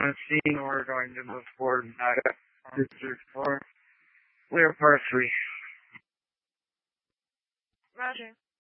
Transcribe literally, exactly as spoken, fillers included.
On scene, we're going to move forward and back up District four. Clear par three. Roger.